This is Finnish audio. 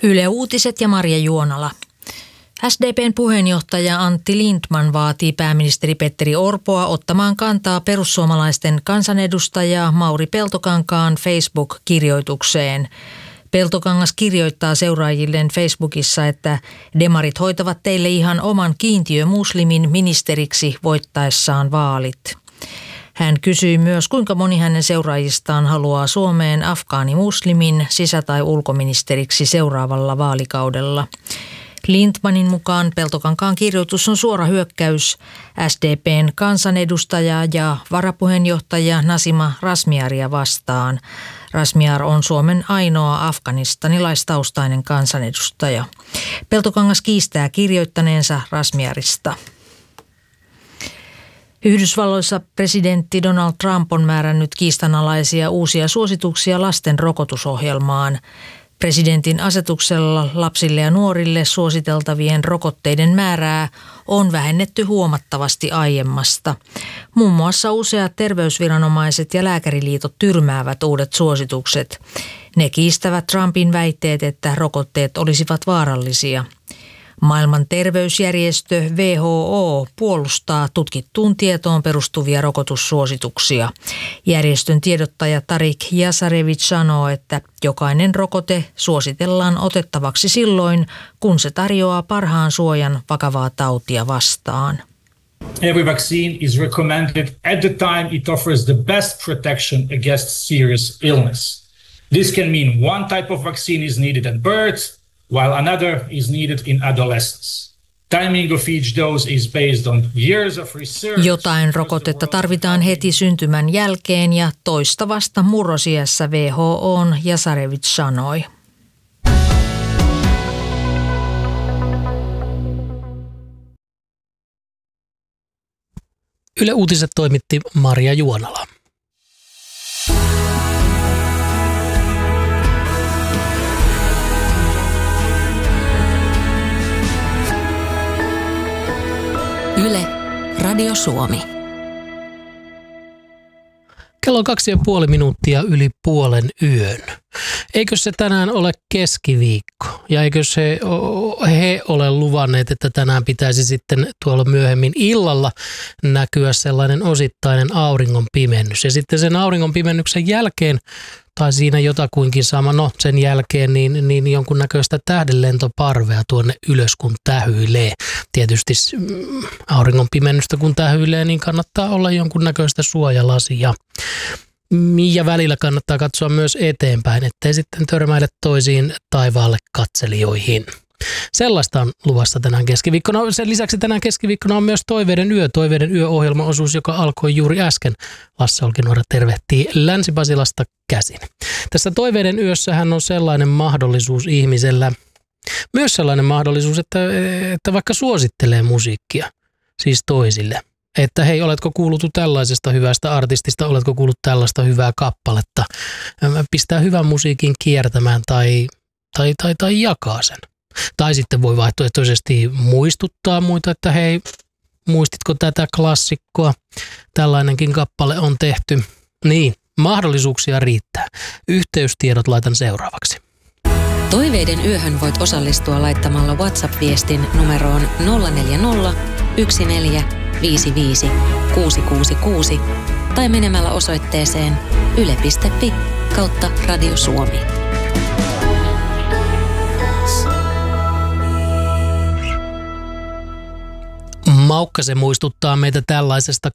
Yle Uutiset ja Marja Juonala. SDP:n puheenjohtaja Antti Lindtman vaatii pääministeri Petteri Orpoa ottamaan kantaa perussuomalaisten kansanedustajaa Mauri Peltokankaan Facebook-kirjoitukseen. Peltokangas kirjoittaa seuraajilleen Facebookissa, että demarit hoitavat teille ihan oman kiintiömuslimin ministeriksi voittaessaan vaalit. Hän kysyi myös, kuinka moni hänen seuraajistaan haluaa Suomeen afgaanimuslimin sisä- tai ulkoministeriksi seuraavalla vaalikaudella. Lindtmanin mukaan Peltokankaan kirjoitus on suora hyökkäys SDP:n kansanedustajaa ja varapuheenjohtaja Nasima Razmyaria vastaan. Razmyar on Suomen ainoa afganistanilaistaustainen kansanedustaja. Peltokangas kiistää kirjoittaneensa Razmyarista. Yhdysvalloissa presidentti Donald Trump on määrännyt kiistanalaisia uusia suosituksia lasten rokotusohjelmaan. Presidentin asetuksella lapsille ja nuorille suositeltavien rokotteiden määrää on vähennetty huomattavasti aiemmasta. Muun muassa useat terveysviranomaiset ja lääkäriliitot tyrmäävät uudet suositukset. Ne kiistävät Trumpin väitteet, että rokotteet olisivat vaarallisia. Maailman terveysjärjestö WHO puolustaa tutkittuun tietoon perustuvia rokotussuosituksia. Järjestön tiedottaja Tarik Jasarevic sanoo, että jokainen rokote suositellaan otettavaksi silloin, kun se tarjoaa parhaan suojan vakavaa tautia vastaan. Every vaccine is recommended at the time it offers the best protection against serious illness. This can mean one type of vaccine is needed at birth, while another is needed in adolescence. Timing of each dose is based on years of research. Jotain rokotetta tarvitaan heti syntymän jälkeen ja toista vasta murrosiässä, WHO:n Jasarevic sanoi. Yle Uutiset toimitti Marja Juonala. Yle, Radio Suomi. Kello on 2,5 minuuttia yli puolen yön. Eikö se tänään ole keskiviikko? Ja eikö he ole luvanneet, että tänään pitäisi sitten tuolla myöhemmin illalla näkyä sellainen osittainen auringonpimennys. Ja sitten sen auringonpimennyksen jälkeen, tai siinä jotakuinkin sama, sen jälkeen niin jonkunnäköistä tähdenlentoparvea tuonne ylös kun tähyilee. Tietysti auringonpimennystä kun tähyilee, niin kannattaa olla jonkunnäköistä suojalasia. Ja välillä kannattaa katsoa myös eteenpäin, ettei sitten törmäile toisiin taivaalle katselijoihin. Sellaista on luvassa tänään keskiviikkona. Sen lisäksi tänään keskiviikkona on myös Toiveiden yö. Toiveiden yö-ohjelmaosuus, joka alkoi juuri äsken. Lasse Olkinuora tervehtii Länsi-Pasilasta käsin. Tässä Toiveiden yössähän on sellainen mahdollisuus ihmisellä, myös sellainen mahdollisuus, että vaikka suosittelee musiikkia, siis toisille. Että hei, oletko kuullut tällaisesta hyvästä artistista, oletko kuullut tällaista hyvää kappaletta. Pistää hyvän musiikin kiertämään tai jakaa sen. Tai sitten voi vaihtoehtoisesti muistuttaa muita, että hei, muistitko tätä klassikkoa? Tällainenkin kappale on tehty. Niin, mahdollisuuksia riittää. Yhteystiedot laitan seuraavaksi. Toiveiden yöhön voit osallistua laittamalla WhatsApp-viestin numeroon 040 1455 666 tai menemällä osoitteeseen yle.fi/Radio Suomi. Maukkasen muistuttaa meitä tällaisesta